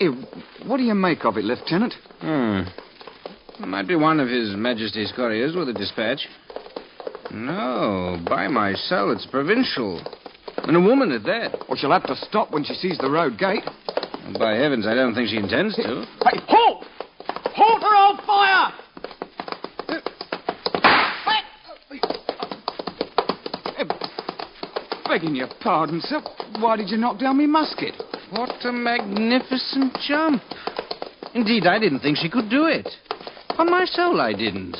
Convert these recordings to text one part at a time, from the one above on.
Hey, what do you make of it, Lieutenant? It might be one of His Majesty's couriers with a dispatch. No, by my cell, it's provincial. And a woman at that. Well, she'll have to stop when she sees the road gate. And by heavens, I don't think she intends to. Hey, halt! Halt or I'll fire! Begging your pardon, sir. Why did you knock down me musket? What a magnificent jump. Indeed, I didn't think she could do it. On my soul, I didn't.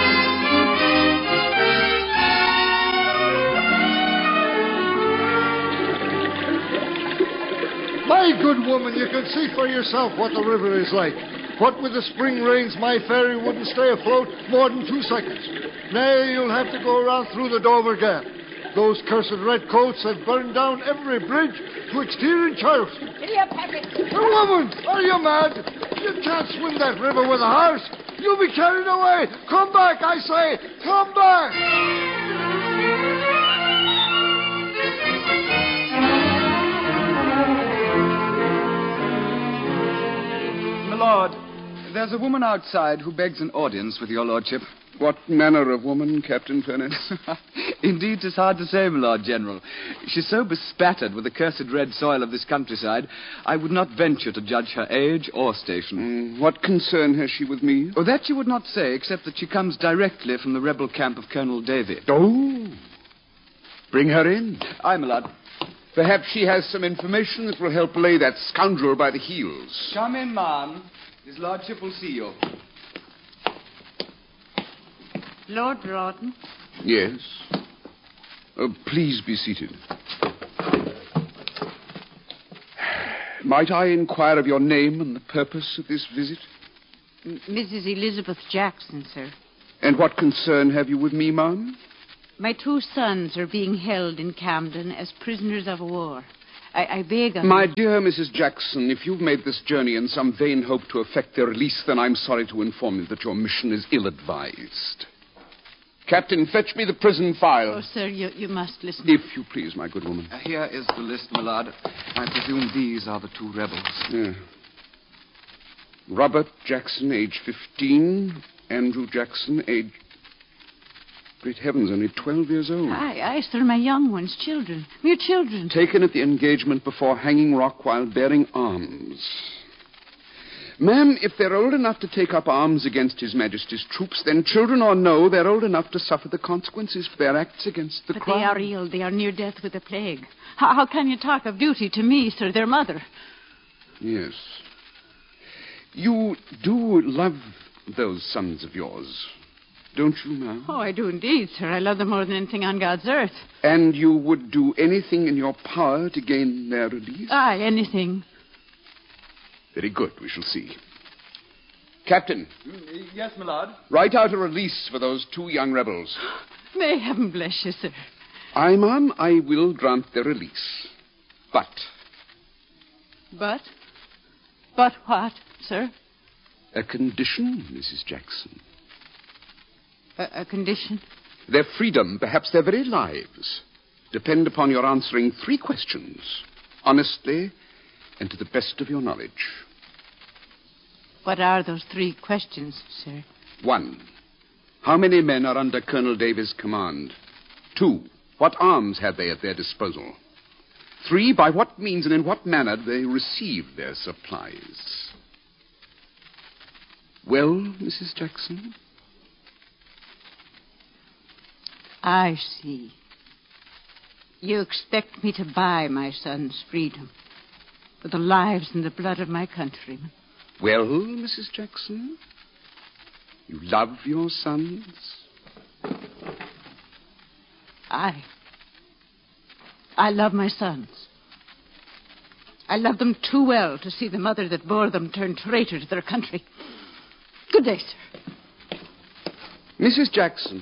My good woman, you can see for yourself what the river is like. What with the spring rains, my ferry wouldn't stay afloat more than 2 seconds. Nay, you'll have to go around through the Dover Gap. Those cursed redcoats have burned down every bridge twixt here and Charleston. Woman, are you mad? You can't swim that river with a horse. You'll be carried away. Come back, I say. Come back. My lord, there's a woman outside who begs an audience with your lordship. What manner of woman, Captain Furness? Indeed, 'tis hard to say, my Lord General. She's so bespattered with the cursed red soil of this countryside, I would not venture to judge her age or station. What concern has she with me? Oh, that you would not say, except that she comes directly from the rebel camp of Colonel Davy. Oh. Bring her in. Aye, my lord. Perhaps she has some information that will help lay that scoundrel by the heels. Come in, ma'am. His lordship will see you. Lord Rawdon? Yes. Please be seated. Might I inquire of your name and the purpose of this visit? Mrs. Elizabeth Jackson, sir. And what concern have you with me, ma'am? My 2 sons are being held in Camden as prisoners of war. I beg of My you... dear Mrs. Jackson, if you've made this journey in some vain hope to effect their release, then I'm sorry to inform you that your mission is ill-advised. Captain, fetch me the prison file. Oh, sir, you must listen. If you please, my good woman. Here is the list, my lord. I presume these are the 2 rebels. Yeah. Robert Jackson, age 15. Andrew Jackson, age... Great heavens, only 12 years old. Aye, sir, my young ones, children. Mere children. Taken at the engagement before Hanging Rock while bearing arms. Ma'am, if they're old enough to take up arms against His Majesty's troops, then children or no, they're old enough to suffer the consequences for their acts against the crown. But they are ill. They are near death with the plague. How can you talk of duty to me, sir, their mother? Yes. You do love those sons of yours, don't you, ma'am? Oh, I do indeed, sir. I love them more than anything on God's earth. And you would do anything in your power to gain their release? Aye, anything. Very good. We shall see. Captain. Yes, my lord. Write out a release for those 2 young rebels. May heaven bless you, sir. Aye, ma'am, I will grant their release. But... But? But what, sir? A condition, Mrs. Jackson. A condition? Their freedom, perhaps their very lives, depend upon your answering 3 questions, honestly and to the best of your knowledge. What are those 3 questions, sir? 1. How many men are under Colonel Davy's command? 2. What arms had they at their disposal? 3. By what means and in what manner they received their supplies? Well, Mrs. Jackson? I see. You expect me to buy my son's freedom with the lives and the blood of my countrymen. Well, Mrs. Jackson? You love your sons? I love my sons. I love them too well to see the mother that bore them turn traitor to their country. Good day, sir. Mrs. Jackson.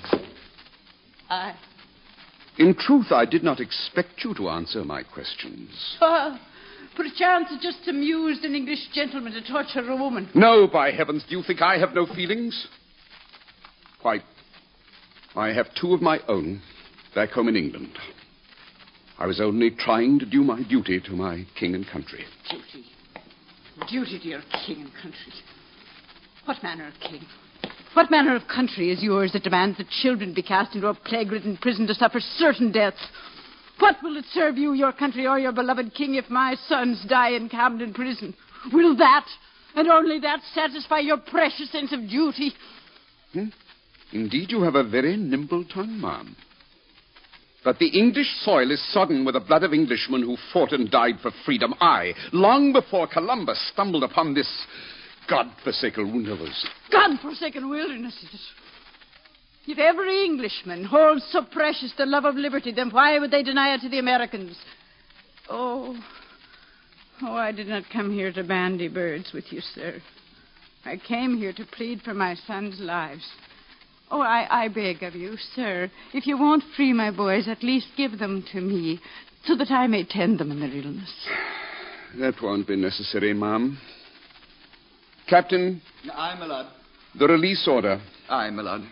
In truth, I did not expect you to answer my questions. Perchance it just amused an English gentleman to torture a woman. No, by heavens, do you think I have no feelings? Why, I have 2 of my own back home in England. I was only trying to do my duty to my king and country. Duty. Duty to your king and country. What manner of king? What manner of country is yours that demands that children be cast into a plague-ridden prison to suffer certain deaths? What will it serve you, your country, or your beloved king if my sons die in Camden prison? Will that, and only that, satisfy your precious sense of duty? Indeed, you have a very nimble tongue, ma'am. But the English soil is sodden with the blood of Englishmen who fought and died for freedom. I, long before Columbus stumbled upon this God-forsaken wilderness. God-forsaken wilderness, is it? If every Englishman holds so precious the love of liberty, then why would they deny it to the Americans? Oh, I did not come here to bandy birds with you, sir. I came here to plead for my sons' lives. Oh, I beg of you, sir, if you won't free my boys, at least give them to me, so that I may tend them in their illness. That won't be necessary, ma'am. Captain. Aye, my lord. The release order. Aye, my lord.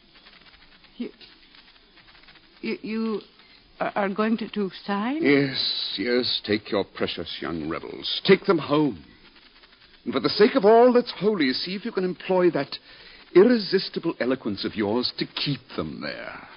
You are going to sign? Yes, take your precious young rebels. Take them home. And for the sake of all that's holy, see if you can employ that irresistible eloquence of yours to keep them there.